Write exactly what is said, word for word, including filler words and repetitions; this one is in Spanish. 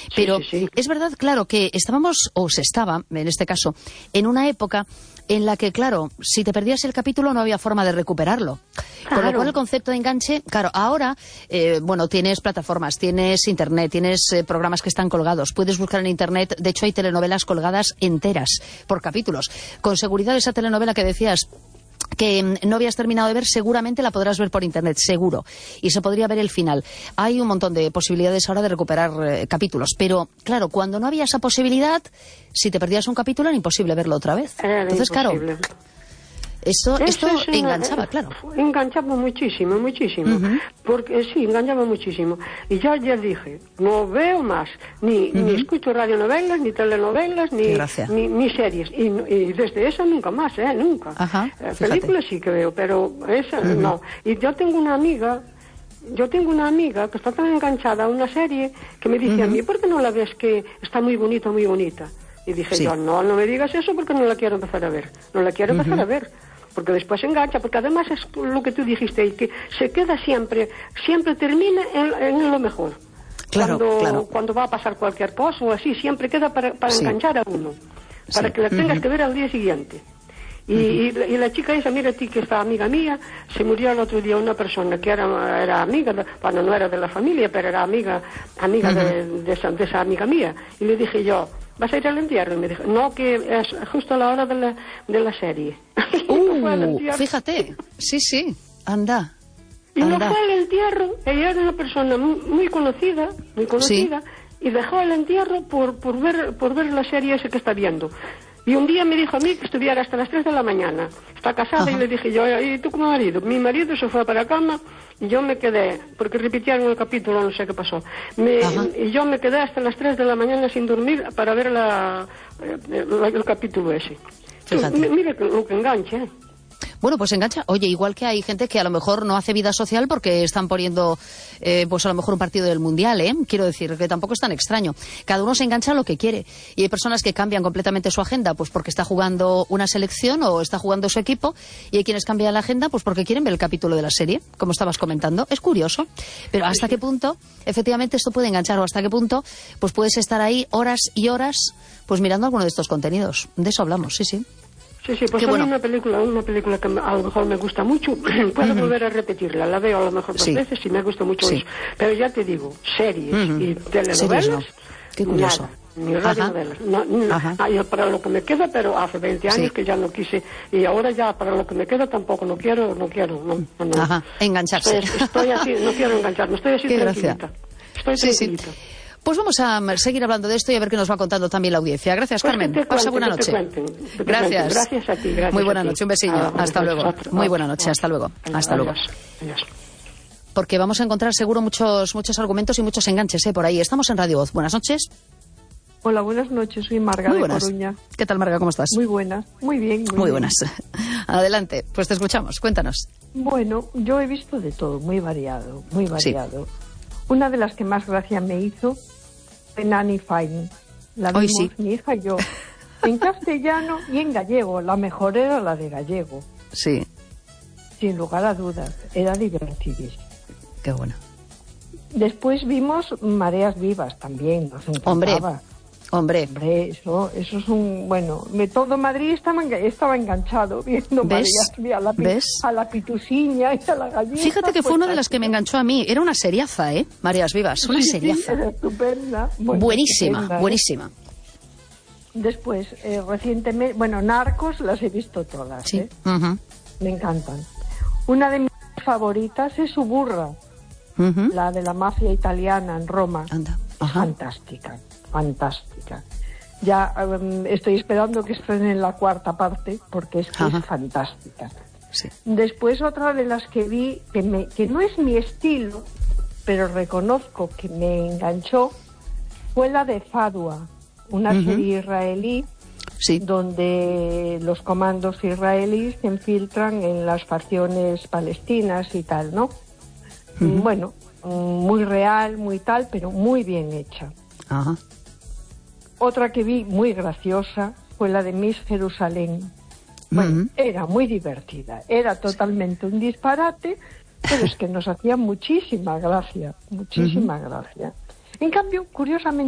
Pero sí, sí, sí. es verdad, claro, que estábamos, o se estaba, en este caso, en una época en la que, claro, si te perdías el capítulo no había forma de recuperarlo. Claro. Con lo cual el concepto de enganche, claro, ahora, eh, bueno, tienes plataformas, tienes internet, tienes eh, programas que están colgados, puedes buscar en internet, de hecho hay telenovelas colgadas enteras por capítulos. Con seguridad esa telenovela que decías que no habías terminado de ver, seguramente la podrás ver por internet, seguro, y se podría ver el final. Hay un montón de posibilidades ahora de recuperar eh, capítulos, pero claro, cuando no había esa posibilidad, si te perdías un capítulo era imposible verlo otra vez. Era Entonces, imposible. claro, esto, Eso esto es una- enganchaba, claro. Enganchaba muchísimo, muchísimo. Uh-huh. Porque sí, enganchaba muchísimo. Y yo ya dije, no veo más, ni, Uh-huh. ni escucho radionovelas, ni telenovelas, ni, ni, ni series. Y, y desde esa nunca más, ¿eh? Nunca. Ajá, eh, fíjate. películas sí que veo, pero esa Uh-huh. no. Y yo tengo una amiga... Yo tengo una amiga que está tan enganchada a una serie que me dice Uh-huh. a mí, ¿por qué no la ves que está muy bonita, muy bonita? Y dije Sí. yo, no, no me digas eso porque no la quiero empezar a ver. No la quiero empezar Uh-huh. a ver. Porque después engancha, porque además es lo que tú dijiste, y que se queda siempre, siempre termina en, en lo mejor. Claro, cuando, claro. cuando va a pasar cualquier cosa o así, siempre queda para, para Sí. enganchar a uno. Para Sí. que la tengas Uh-huh. que ver al día siguiente. Y, Uh-huh. y, la- y la chica esa, mira a ti que está amiga mía, se murió el otro día una persona que era, era amiga, de- bueno, no era de la familia, pero era amiga amiga Uh-huh. de, de, esa, de esa amiga mía. Y le dije yo, ¿vas a ir al entierro? Y me dijo, no, que es justo a la hora de la, de la serie. Y no fue al Uh, entierro. fíjate, sí, sí, anda. Y no anda. fue al entierro. Ella era una persona muy, muy conocida, muy conocida, y dejó el entierro por, por, ver, por ver la serie esa que está viendo. Y un día me dijo a mí que estuviera hasta las tres de la mañana. Está casada. Ajá. Y le dije yo, ¿y tú como marido? Mi marido se fue para la cama y yo me quedé, porque repitieron el capítulo, no sé qué pasó. Me, y yo me quedé hasta las tres de la mañana sin dormir para ver la, eh, la- el capítulo ese. Fíjate. M- Mire que- lo que engancha, ¿eh? Bueno, pues engancha. Oye, igual que hay gente que a lo mejor no hace vida social porque están poniendo, eh, pues a lo mejor un partido del Mundial, ¿eh? Quiero decir, que tampoco es tan extraño. Cada uno se engancha a lo que quiere. Y hay personas que cambian completamente su agenda, pues porque está jugando una selección o está jugando su equipo. Y hay quienes cambian la agenda, pues porque quieren ver el capítulo de la serie, como estabas comentando. Es curioso. Pero ¿hasta qué punto, efectivamente, esto puede enganchar? O ¿hasta qué punto, pues puedes estar ahí horas y horas, pues mirando alguno de estos contenidos? De eso hablamos, sí, sí. Sí, sí, pues Qué hay bueno. una película, una película que a lo mejor me gusta mucho, puedo Ujú. volver a repetirla, la veo a lo mejor dos Sí. veces y me gusta mucho Sí. eso. Pero ya te digo, series Ujú. y telenovelas, Series no. Qué curioso. nada, ni radionovelas. No, no, Ajá. ah, yo para lo que me queda, pero hace veinte años Sí. que ya no quise, y ahora ya para lo que me queda tampoco, no quiero, no quiero, no, no, no. Ajá, engancharse. Estoy, estoy así, no quiero engancharme, estoy así Qué gracia. tranquilita. Estoy Sí, sí. tranquilita. Pues vamos a mm, seguir hablando de esto y a ver qué nos va contando también la audiencia. Gracias, Pues Carmen. que te Pasa cuenten, buena que te noche. cuenten, que te Gracias. cuenten. Gracias a ti, gracias Muy buena a ti. noche, un besillo. Ah, Hasta pues, luego. otro, Muy buena otro, noche, hasta luego. otro. Hasta luego. Adiós, adiós. Porque vamos a encontrar seguro muchos muchos argumentos y muchos enganches ¿eh? por ahí. Estamos en Radio Voz. Buenas noches. Hola, buenas noches. Soy Marga Muy de buenas. Coruña. ¿Qué tal, Marga? ¿Cómo estás? Muy buenas. Muy bien. Muy, Muy bien. buenas. Adelante. Pues te escuchamos. Cuéntanos. Bueno, yo he visto de todo, muy variado, muy Sí. variado. Una de las que más gracia me hizo fue Nanny Fine. La Hoy vimos sí. mi hija y yo en castellano y en gallego. La mejor era la de gallego, Sí. sin lugar a dudas. Era divertidísima. Qué bueno. Después vimos Mareas Vivas también. Nos encantaba. Hombre. Hombre. Hombre, eso, eso es un... Bueno, me, todo Madrid estaba, enga- estaba enganchado viendo ¿Ves? Mareas Vivas, a la, pi- ¿Ves? a la pitusiña y a la gallina. Fíjate que fue una de las que me enganchó a mí. Era una seriaza, ¿eh? Mareas Vivas. Una Sí, sí, seriaza. era estupenda. Bueno, Buenísima, estupenda, ¿eh? buenísima. Después, eh, recientemente, bueno, Narcos las he visto todas, Sí. ¿eh? Ujú. Me encantan. Una de mis favoritas es Suburra, Ujú. la de la mafia italiana en Roma. Anda. Es Ajá. fantástica, fantástica. Ya um, estoy esperando que estrenen la cuarta parte porque es que Ajá. es fantástica. Sí. Después otra de las que vi, que, me, que no es mi estilo, pero reconozco que me enganchó, fue la de Fadua, una Ujú. serie israelí Sí. donde los comandos israelíes se infiltran en las facciones palestinas y tal, ¿no? Ujú. Bueno, muy real, muy tal, pero muy bien hecha. Ajá. Otra que vi muy graciosa fue la de Miss Jerusalén. Bueno, Ujú. era muy divertida, era totalmente un disparate, pero es que nos hacía muchísima gracia, muchísima gracia. En cambio, curiosamente,